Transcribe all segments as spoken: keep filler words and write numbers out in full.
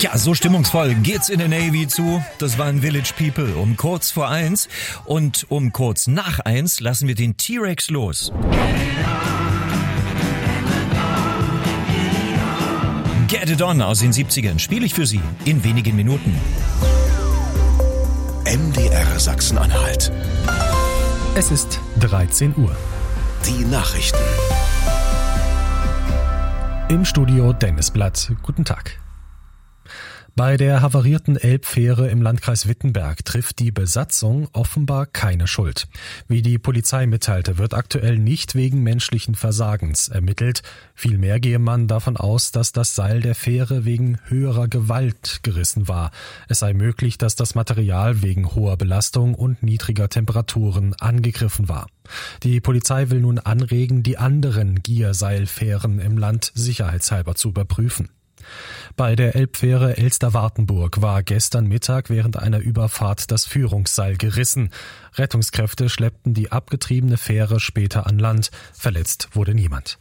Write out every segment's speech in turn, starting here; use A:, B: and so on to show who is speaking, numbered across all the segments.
A: Ja, so stimmungsvoll geht's in der Navy zu. Das waren Village People um kurz vor eins. Und um kurz nach eins lassen wir den T-Rex los. Get It On aus den siebzigern spiele ich für Sie in wenigen Minuten.
B: M D R Sachsen-Anhalt.
C: Es ist dreizehn Uhr.
B: Die Nachrichten.
C: Im Studio Dennis Blatt. Guten Tag. Bei der havarierten Elbfähre im Landkreis Wittenberg trifft die Besatzung offenbar keine Schuld. Wie die Polizei mitteilte, wird aktuell nicht wegen menschlichen Versagens ermittelt. Vielmehr gehe man davon aus, dass das Seil der Fähre wegen höherer Gewalt gerissen war. Es sei möglich, dass das Material wegen hoher Belastung und niedriger Temperaturen angegriffen war. Die Polizei will nun anregen, die anderen Gierseilfähren im Land sicherheitshalber zu überprüfen. Bei der Elbfähre Elster-Wartenburg war gestern Mittag während einer Überfahrt das Führungsseil gerissen. Rettungskräfte schleppten die abgetriebene Fähre später an Land. Verletzt wurde niemand.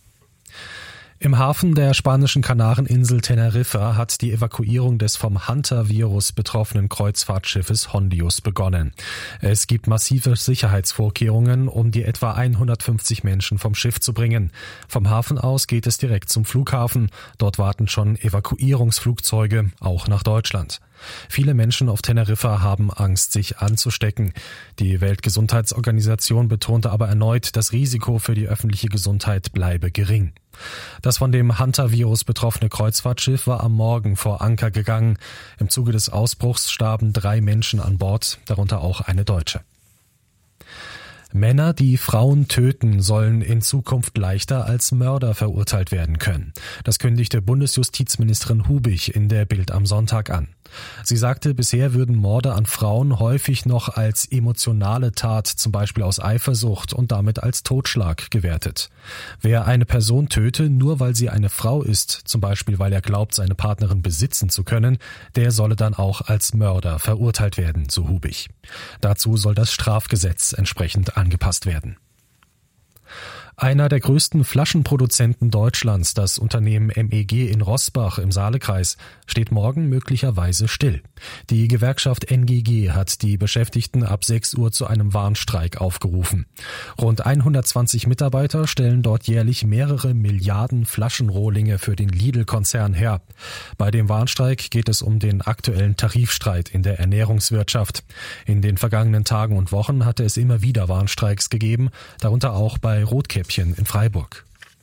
C: Im Hafen der spanischen Kanareninsel Teneriffa hat die Evakuierung des vom Hunter-Virus betroffenen Kreuzfahrtschiffes Hondius begonnen. Es gibt massive Sicherheitsvorkehrungen, um die etwa hundertfünfzig Menschen vom Schiff zu bringen. Vom Hafen aus geht es direkt zum Flughafen. Dort warten schon Evakuierungsflugzeuge, auch nach Deutschland. Viele Menschen auf Teneriffa haben Angst, sich anzustecken. Die Weltgesundheitsorganisation betonte aber erneut, das Risiko für die öffentliche Gesundheit bleibe gering. Das von dem Hunter-Virus betroffene Kreuzfahrtschiff war am Morgen vor Anker gegangen. Im Zuge des Ausbruchs starben drei Menschen an Bord, darunter auch eine Deutsche. Männer, die Frauen töten, sollen in Zukunft leichter als Mörder verurteilt werden können. Das kündigte Bundesjustizministerin Hubich in der Bild am Sonntag an. Sie sagte, bisher würden Morde an Frauen häufig noch als emotionale Tat, zum Beispiel aus Eifersucht und damit als Totschlag gewertet. Wer eine Person töte, nur weil sie eine Frau ist, zum Beispiel weil er glaubt, seine Partnerin besitzen zu können, der solle dann auch als Mörder verurteilt werden, so Hubich. Dazu soll das Strafgesetz entsprechend angepasst werden. Einer der größten Flaschenproduzenten Deutschlands, das Unternehmen M E G in Roßbach im Saalekreis, steht morgen möglicherweise still. Die Gewerkschaft N G G hat die Beschäftigten ab sechs Uhr zu einem Warnstreik aufgerufen. Rund hundertzwanzig Mitarbeiter stellen dort jährlich mehrere Milliarden Flaschenrohlinge für den Lidl-Konzern her. Bei dem Warnstreik geht es um den aktuellen Tarifstreit in der Ernährungswirtschaft. In den vergangenen Tagen und Wochen hatte es immer wieder Warnstreiks gegeben, darunter auch bei Rotkäppchen in Freiburg.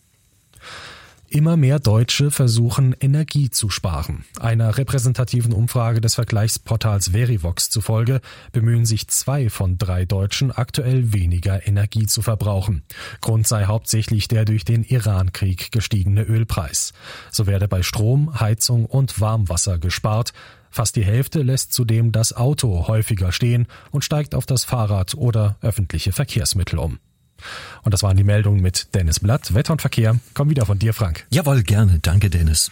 C: Immer mehr Deutsche versuchen, Energie zu sparen. Einer repräsentativen Umfrage des Vergleichsportals Verivox zufolge bemühen sich zwei von drei Deutschen aktuell weniger Energie zu verbrauchen. Grund sei hauptsächlich der durch den Iran-Krieg gestiegene Ölpreis. So werde bei Strom, Heizung und Warmwasser gespart. Fast die Hälfte lässt zudem das Auto häufiger stehen und steigt auf das Fahrrad oder öffentliche Verkehrsmittel um. Und das waren die Meldungen mit Dennis Blatt. Wetter und Verkehr kommen wieder von dir, Frank.
A: Jawohl, gerne. Danke, Dennis.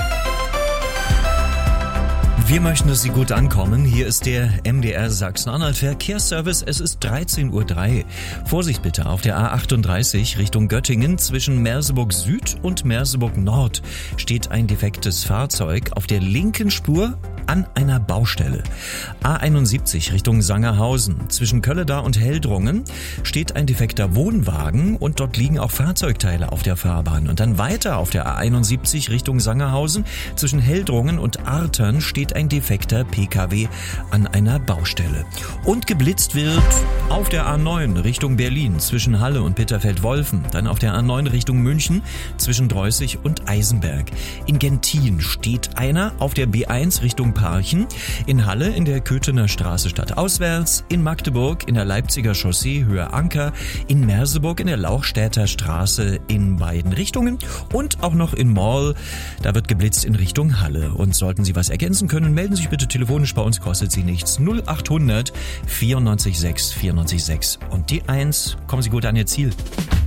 A: Wir möchten, dass Sie gut ankommen. Hier ist der M D R Sachsen-Anhalt Verkehrsservice. Es ist dreizehn Uhr drei. Vorsicht bitte auf der A achtunddreißig Richtung Göttingen. Zwischen Merseburg Süd und Merseburg Nord steht ein defektes Fahrzeug auf der linken Spur an einer Baustelle. A einundsiebzig Richtung Sangerhausen. Zwischen Kölleda und Heldrungen steht ein defekter Wohnwagen und dort liegen auch Fahrzeugteile auf der Fahrbahn. Und dann weiter auf der A einundsiebzig Richtung Sangerhausen. Zwischen Heldrungen und Artern steht ein defekter P K W an einer Baustelle. Und geblitzt wird auf der A neun Richtung Berlin zwischen Halle und Bitterfeld-Wolfen. Dann auf der A neun Richtung München zwischen Dreußig und Eisenberg. In Gentin steht einer auf der B eins Richtung Parchen. In Halle in der Köthener Straße stadtauswärts. In Magdeburg in der Leipziger Chaussee Höhe Anker. In Merseburg in der Lauchstädter Straße in beiden Richtungen. Und auch noch in Morl. Da wird geblitzt in Richtung Halle. Und sollten Sie was ergänzen können, melden Sie sich bitte telefonisch. Bei uns kostet Sie nichts. null achthundert vierundneunzig sechs vierundneunzig sechs. Und die eins. Kommen Sie gut an Ihr Ziel.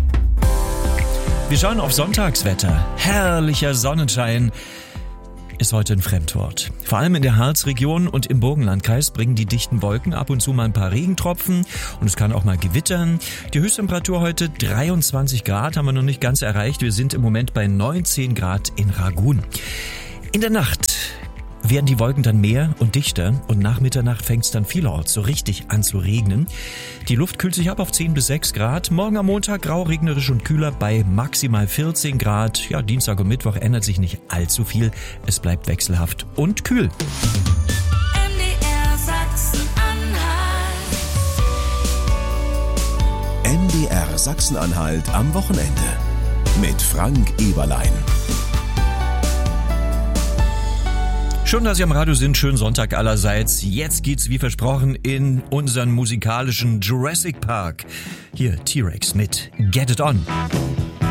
A: Wir schauen auf Sonntagswetter. Herrlicher Sonnenschein ist heute ein Fremdwort. Vor allem in der Harzregion und im Burgenlandkreis bringen die dichten Wolken ab und zu mal ein paar Regentropfen und es kann auch mal gewittern. Die Höchsttemperatur heute dreiundzwanzig Grad, haben wir noch nicht ganz erreicht. Wir sind im Moment bei neunzehn Grad in Ragun. In der Nacht werden die Wolken dann mehr und dichter und nach Mitternacht fängt es dann vielerorts so richtig an zu regnen. Die Luft kühlt sich ab auf zehn bis sechs Grad. Morgen am Montag grau, regnerisch und kühler bei maximal vierzehn Grad. Ja, Dienstag und Mittwoch ändert sich nicht allzu viel. Es bleibt wechselhaft und kühl.
B: M D R Sachsen-Anhalt am Wochenende mit Frank Eberlein.
A: Schön, dass Sie am Radio sind. Schönen Sonntag allerseits. Jetzt geht's wie versprochen in unseren musikalischen Jurassic Park. Hier T-Rex mit Get It On.